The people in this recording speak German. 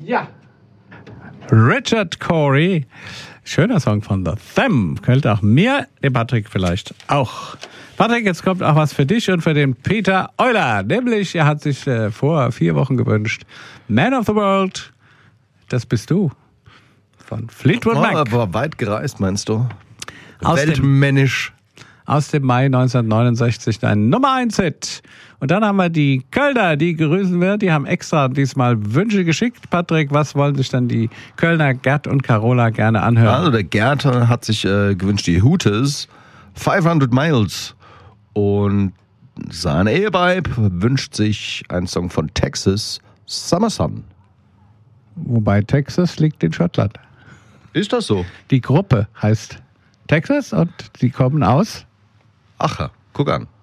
Ja. Richard Cory. Schöner Song von The Them. Könnte auch mir, dem Patrick vielleicht auch. Patrick, jetzt kommt auch was für dich und für den Peter Euler. Nämlich, er hat sich vor 4 Wochen gewünscht, Man of the World, das bist du. Von Fleetwood Mac. Aber weit gereist, meinst du? Weltmännisch. Aus dem Mai 1969 ein Nummer 1-Hit. Und dann haben wir die Kölner, die grüßen wir. Die haben extra diesmal Wünsche geschickt. Patrick, was wollen sich dann die Kölner Gerd und Carola gerne anhören? Also der Gerd hat sich gewünscht, die Hooters, 500 Miles. Und sein Eheweib wünscht sich einen Song von Texas, Summer Sun. Wobei Texas liegt in Schottland. Ist das so? Die Gruppe heißt Texas und sie kommen aus... Ach ja, guck an.